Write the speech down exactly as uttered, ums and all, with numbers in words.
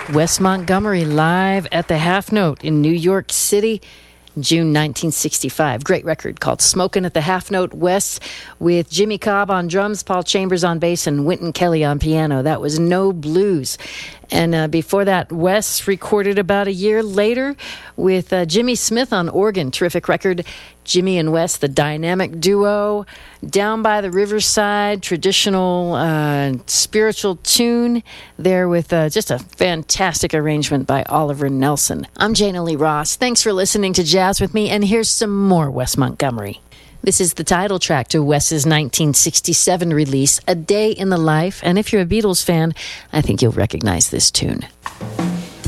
Wes Montgomery live at the Half Note in New York City, June nineteen sixty-five. Great record called Smokin' at the Half Note. Wes with Jimmy Cobb on drums, Paul Chambers on bass, and Wynton Kelly on piano. That was No Blues. And uh, before that, Wes recorded about a year later with uh, Jimmy Smith on organ. Terrific record. Jimmy and Wes, the dynamic duo. Down by the Riverside, traditional uh, spiritual tune there with uh, just a fantastic arrangement by Oliver Nelson. I'm Jana Lee Ross. Thanks for listening to Jazz with me, and here's some more Wes Montgomery. This is the title track to Wes's nineteen sixty-seven release, A Day in the Life. And if you're a Beatles fan, I think you'll recognize this tune.